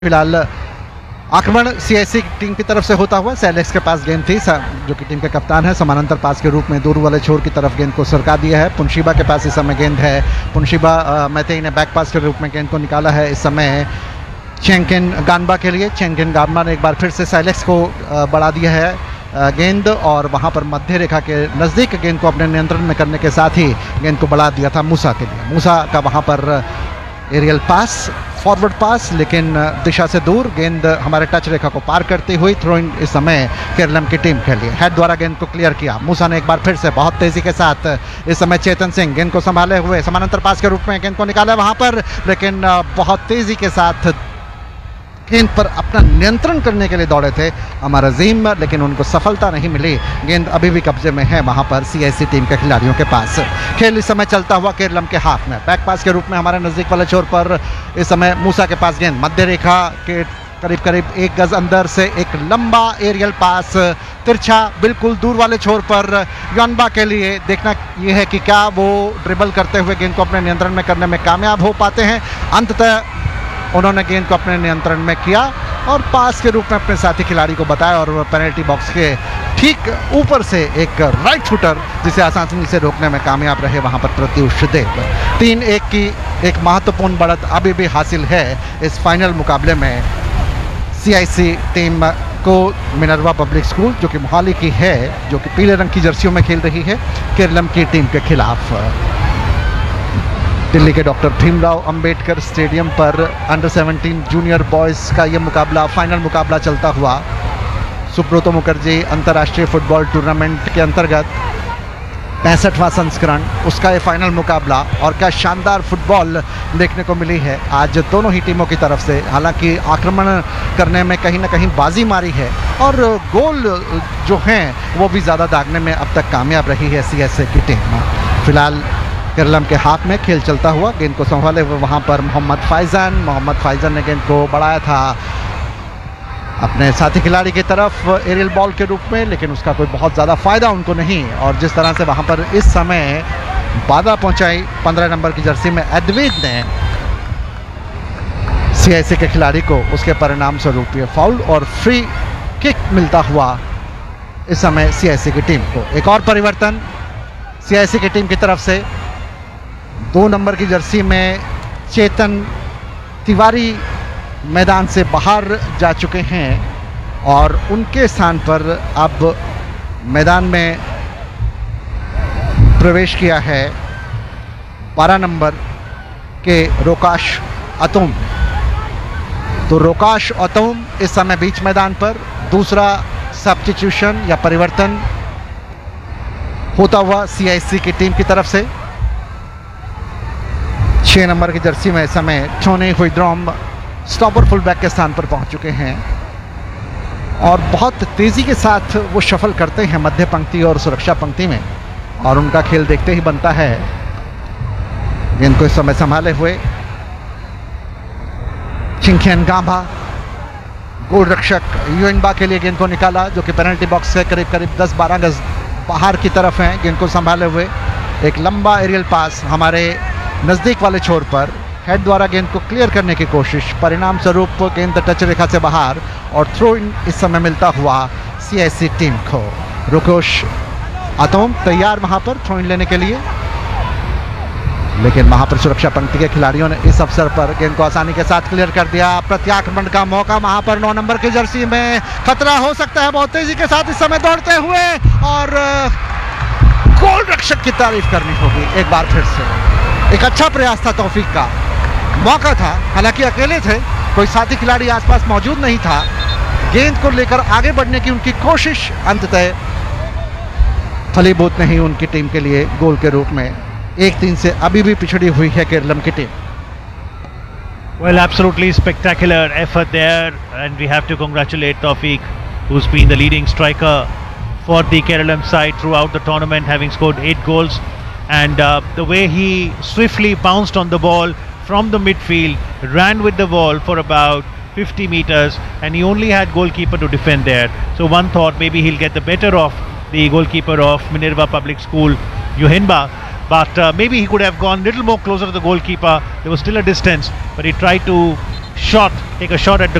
फिलहाल आक्रमण CIC team की तरफ से होता हुआ सेलेक्स के पास गेंद थी, जो कि टीम के कप्तान है। समानांतर पास के रूप में दूर वाले छोर की तरफ गेंद को सरका दिया है। पुनशिबा के पास इस समय गेंद है। पुनशिबा मैतेई ने बैक पास के रूप में गेंद को निकाला है। इस समय चेंकिन गानबा के लिए, चेंकिन गानबा ने एक बार फिर से सेलेक्स को बढ़ा दिया है गेंद, और वहां पर मध्य रेखा के नज़दीक गेंद को अपने नियंत्रण में करने के साथ ही गेंद को बढ़ा दिया था मूसा के लिए। मूसा का वहां पर एरियल पास, फॉरवर्ड पास, लेकिन दिशा से दूर, गेंद हमारे टच रेखा को पार करती हुई थ्रो इन इस समय केरलम की टीम के लिए। हेड द्वारा गेंद को क्लियर किया मूसा ने एक बार फिर से बहुत तेजी के साथ। इस समय चेतन सिंह गेंद को संभाले हुए समानांतर पास के रूप में गेंद को निकाला वहां पर, लेकिन बहुत तेजी के साथ गेंद पर अपना नियंत्रण करने के लिए दौड़े थे अमर अजीम, लेकिन उनको सफलता नहीं मिली। गेंद अभी भी कब्जे में है वहां पर सीआईसी टीम के खिलाड़ियों के पास। खेल इस समय चलता हुआ केरलम के हाथ में। बैक पास के रूप में हमारे नजदीक वाले छोर पर इस समय मूसा के पास गेंद, मध्य रेखा के करीब करीब 1 गज अंदर से एक लंबा एरियल पास, तिरछा बिल्कुल दूर वाले छोर पर यानबा के लिए। देखना यह है कि क्या वो ड्रिबल करते हुए गेंद को अपने नियंत्रण में करने में कामयाब हो पाते हैं। अंततः उन्होंने गेंद को अपने नियंत्रण में किया और पास के रूप में अपने साथी खिलाड़ी को बताया, और पेनल्टी बॉक्स के ठीक ऊपर से एक राइट फुटर जिसे आसानी से रोकने में कामयाब रहे वहां पर प्रत्युष देव। 3-1 की एक महत्वपूर्ण बढ़त अभी भी हासिल है इस फाइनल मुकाबले में सीआईसी टीम को। मिनर्वा पब्लिक स्कूल जो कि मोहाली की है, जो कि पीले रंग की जर्सियों में खेल रही है केरलम की टीम के खिलाफ। दिल्ली के डॉक्टर भीमराव अंबेडकर स्टेडियम पर अंडर 17 जूनियर बॉयज़ का ये मुकाबला, फाइनल मुकाबला चलता हुआ सुब्रतो मुखर्जी अंतर्राष्ट्रीय फुटबॉल टूर्नामेंट के अंतर्गत 65वां संस्करण, उसका ये फाइनल मुकाबला। और क्या शानदार फुटबॉल देखने को मिली है आज दोनों ही टीमों की तरफ से। हालांकि आक्रमण करने में कहीं ना कहीं बाजी मारी है, और गोल जो हैं वो भी ज़्यादा दागने में अब तक कामयाब रही है सीएसए की टीम। फिलहाल केरलम के हाथ में खेल चलता हुआ, गेंद को संभाले हुए वहां पर मोहम्मद फाइजन ने गेंद को बढ़ाया था अपने साथी खिलाड़ी की तरफ एरियल बॉल के रूप में, लेकिन उसका कोई बहुत ज़्यादा फ़ायदा उनको नहीं। और जिस तरह से वहां पर इस समय बाधा पहुंचाई 15 नंबर की जर्सी में एडविड ने सीआईसी के खिलाड़ी को, उसके परिणाम स्वरूप ये फाउल और फ्री किक मिलता हुआ इस समय सीआईसी की टीम को। एक और परिवर्तन सीआईसी की टीम की तरफ से, 2 नंबर की जर्सी में चेतन तिवारी मैदान से बाहर जा चुके हैं, और उनके स्थान पर अब मैदान में प्रवेश किया है 12 नंबर के रोकाश अतोम। तो रोकाश अतोम इस समय बीच मैदान पर, दूसरा सब्स्टिट्यूशन या परिवर्तन होता हुआ सीआईसी की टीम की तरफ से। 6 नंबर की जर्सी में इस समय छोने हुईड्रॉम स्टॉपर फुलबैक के स्थान पर पहुंच चुके हैं, और बहुत तेज़ी के साथ वो शफल करते हैं मध्य पंक्ति और सुरक्षा पंक्ति में, और उनका खेल देखते ही बनता है। गेंद को इस समय संभाले हुए चिंकियन गांबा, गोल रक्षक युएनबा के लिए गेंद को निकाला, जो कि पेनल्टी बॉक्स से करीब करीब 10-12 गज बाहर की तरफ हैं। गेंद को संभाले हुए एक लंबा एरियल पास हमारे नज़दीक वाले छोर पर, हेड द्वारा गेंद को क्लियर करने की कोशिश, परिणाम स्वरूप गेंद टच रेखा से बाहर, और थ्रो इन इस समय मिलता हुआ सीआईसी टीम को। रोकोश अतोम तैयार वहां पर थ्रो इन लेने के लिए, लेकिन वहां पर सुरक्षा पंक्ति के खिलाड़ियों ने इस अवसर पर गेंद को आसानी के साथ क्लियर कर दिया। प्रत्याक्रमण का मौका वहां पर 9 नंबर की जर्सी में, खतरा हो सकता है बहुत तेजी के साथ इस समय दौड़ते हुए, और गोल रक्षक की तारीफ करनी होगी एक बार फिर से। एक अच्छा प्रयास था, तौफीक का मौका था, हालांकि अकेले थे, कोई साथी खिलाड़ी आसपास मौजूद नहीं था। गेंद को लेकर आगे बढ़ने की उनकी कोशिश अंततः फलीभूत नहीं उनकी टीम के लिए गोल के रूप में। 1-3 से अभी भी पिछड़ी हुई है केरलम की team. Well, absolutely spectacular effort there, and we have to congratulate Tawfiq, who's been the leading striker for the Keralam side throughout the tournament, having scored 8 goals. And the way he swiftly bounced on the ball from the midfield, ran with the ball for about 50 meters, and he only had goalkeeper to defend there. So one thought maybe he'll get the better of the goalkeeper of Minerva Public School, Yohinba, but maybe he could have gone a little more closer to the goalkeeper. There was still a distance, but he tried to shot, take a shot at the